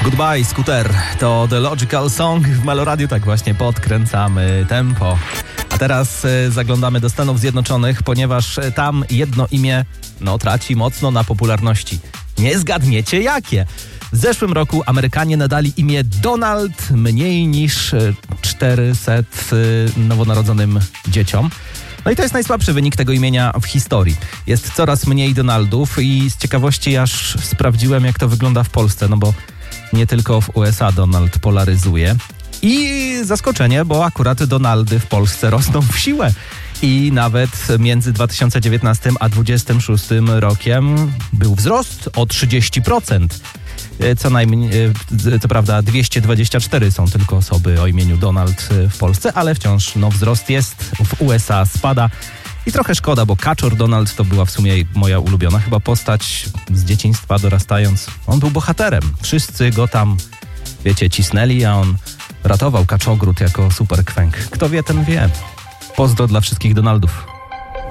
Goodbye, Scooter. To The Logical Song w Meloradiu. Tak właśnie podkręcamy tempo. A teraz zaglądamy do Stanów Zjednoczonych, ponieważ tam jedno imię traci mocno na popularności. Nie zgadniecie jakie. W zeszłym roku Amerykanie nadali imię Donald mniej niż 400 nowonarodzonym dzieciom. No i to jest najsłabszy wynik tego imienia w historii. Jest coraz mniej Donaldów i z ciekawości aż sprawdziłem, jak to wygląda w Polsce, no bo nie tylko w USA Donald polaryzuje. I zaskoczenie, bo akurat Donaldy w Polsce rosną w siłę. I nawet między 2019 a 2026 rokiem był wzrost o 30%. Co prawda 224 są tylko osoby o imieniu Donald w Polsce, ale wciąż wzrost jest, w USA spada. I trochę szkoda, bo Kaczor Donald to była w sumie moja ulubiona chyba postać z dzieciństwa dorastając. On był bohaterem. Wszyscy go tam, cisnęli, a on ratował Kaczogród jako super kwęk. Kto wie, ten wie. Pozdro dla wszystkich Donaldów.